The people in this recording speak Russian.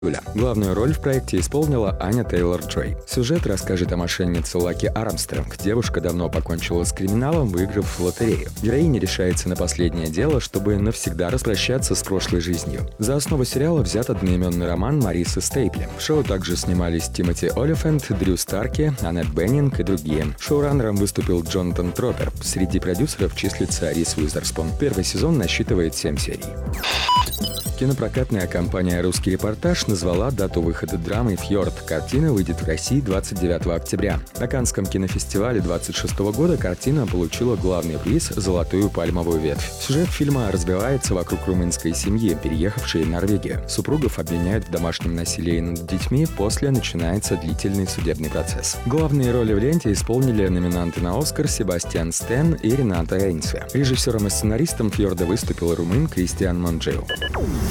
Главную роль в проекте исполнила Аня Тейлор-Джой. Сюжет расскажет о мошеннице Лаки Армстронг. Девушка давно покончила с криминалом, выиграв в лотерею. Героиня решается на последнее дело, чтобы навсегда распрощаться с прошлой жизнью. За основу сериала взят одноименный роман Марисы Стейпли. В шоу также снимались Тимоти Олифант, Дрю Старки, Аннет Беннинг и другие. Шоураннером выступил Джонатан Троппер. Среди продюсеров числится Риз Уизерспун. Первый сезон насчитывает 7 серий. Кинопрокатная компания «Русский репортаж» назвала дату выхода драмы «Фьорд». Картина выйдет в России 29 октября. На Каннском кинофестивале 26 года картина получила главный приз «Золотую пальмовую ветвь». Сюжет фильма развивается вокруг румынской семьи, переехавшей в Норвегию. Супругов обвиняют в домашнем насилии над детьми, после начинается длительный судебный процесс. Главные роли в ленте исполнили номинанты на «Оскар» Себастьян Стен и Рената Рейнсве. Режиссером и сценаристом «Фьорда» выступил румын Кристиан Монджеу.